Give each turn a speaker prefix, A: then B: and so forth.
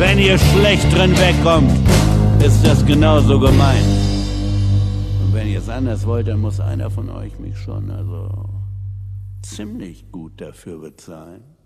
A: Wenn ihr schlecht drin wegkommt, ist das genauso gemeint. Und wenn ihr es anders wollt, dann muss einer von euch mich schon ziemlich gut dafür bezahlen.